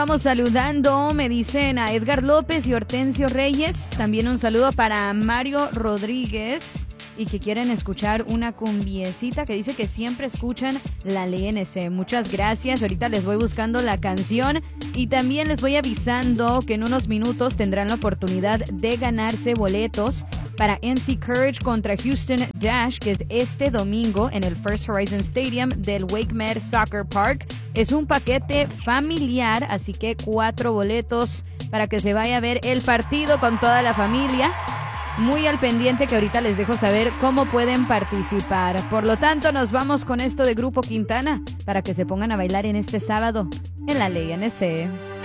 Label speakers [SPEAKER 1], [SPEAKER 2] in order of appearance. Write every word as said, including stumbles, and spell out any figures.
[SPEAKER 1] Vamos saludando, me dicen a Edgar López y Hortensio Reyes. También un saludo para Mario Rodríguez y que quieren escuchar una cumbiecita que dice que siempre escuchan la L N C. Muchas gracias. Ahorita les voy buscando la canción y también les voy avisando que en unos minutos tendrán la oportunidad de ganarse boletos para N C Courage contra Houston Dash, que es este domingo en el First Horizon Stadium del Wake Med Soccer Park. Es un paquete familiar, así que cuatro boletos para que se vaya a ver el partido con toda la familia. Muy al pendiente que ahorita les dejo saber cómo pueden participar. Por lo tanto, nos vamos con esto de Grupo Quintana para que se pongan a bailar en este sábado en la L N C.